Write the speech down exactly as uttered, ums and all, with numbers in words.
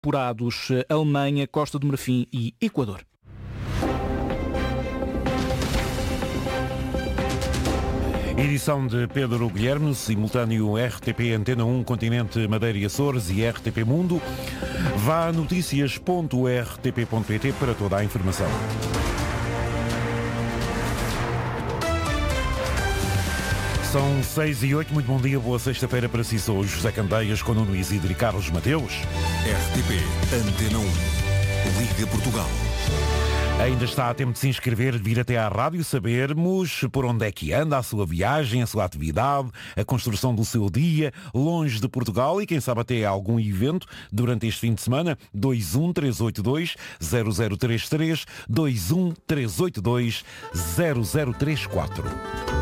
apurados Alemanha, Costa do Marfim e Equador. Edição de Pedro Guilherme, simultâneo R T P Antena um, Continente, Madeira e Açores e R T P Mundo. Vá a notícias ponto r t p ponto p t para toda a informação. São seis e oito, muito bom dia, boa sexta-feira para si. Sou José Candeias com Nuno Isidro e Carlos Mateus. R T P Antena um, Liga Portugal. Ainda está a tempo de se inscrever, de vir até à rádio, sabermos por onde é que anda a sua viagem, a sua atividade, a construção do seu dia, longe de Portugal e quem sabe até algum evento durante este fim de semana. dois um três oito dois zero zero três três, dois um três oito dois zero zero três quatro.